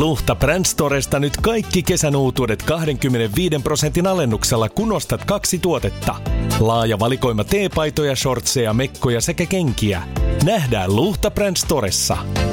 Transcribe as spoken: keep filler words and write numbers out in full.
Luhta Brand Storesta nyt kaikki kesän uutuudet kaksikymmentäviisi prosentin alennuksella, kun ostat kaksi tuotetta. Laaja valikoima teepaitoja, shortseja, mekkoja sekä kenkiä. Nähdään Luhta Brand Storessa.